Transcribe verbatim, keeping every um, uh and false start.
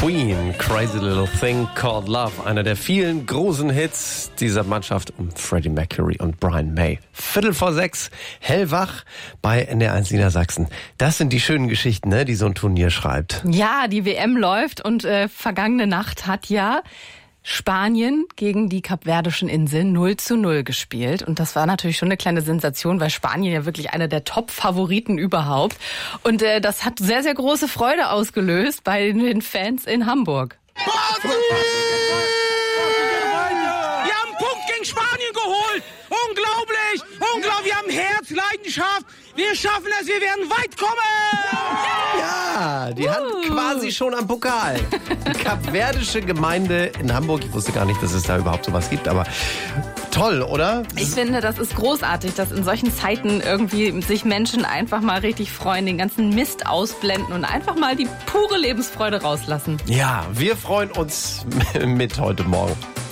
Queen, Crazy Little Thing Called Love. Einer der vielen großen Hits dieser Mannschaft um Freddie Mercury und Brian May. Viertel vor sechs, hellwach bei N D R eins Niedersachsen. Das sind die schönen Geschichten, ne, die so ein Turnier schreibt. Ja, die W M läuft und äh, vergangene Nacht hat ja Spanien gegen die Kapverdischen Inseln null zu null gespielt. Und das war natürlich schon eine kleine Sensation, weil Spanien ja wirklich einer der Top-Favoriten überhaupt. Und äh, das hat sehr, sehr große Freude ausgelöst bei den Fans in Hamburg. Wir haben einen Punkt gegen Spanien geholt. Unglaublich, unglaublich. Wir haben Herz, Leidenschaft. Wir schaffen es, wir werden weit kommen. Ja, die Hand uh. quasi schon am Pokal. Die kapverdische Gemeinde in Hamburg. Ich wusste gar nicht, dass es da überhaupt sowas gibt, aber toll, oder? Ich finde, das ist großartig, dass in solchen Zeiten irgendwie sich Menschen einfach mal richtig freuen, den ganzen Mist ausblenden und einfach mal die pure Lebensfreude rauslassen. Ja, wir freuen uns mit heute Morgen.